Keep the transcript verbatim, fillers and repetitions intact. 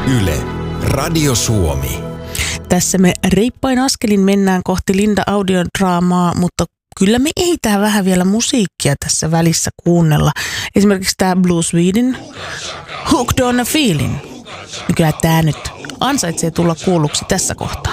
Yle, Radio Suomi. Tässä me reippain askelin mennään kohti Linda audiodraamaa, mutta kyllä me ehditään vähän vielä musiikkia tässä välissä kuunnella. Esimerkiksi tämä Blue Sweden, Hooked on a Feeling. Kyllä tämä nyt ansaitsee tulla kuulluksi tässä kohtaa.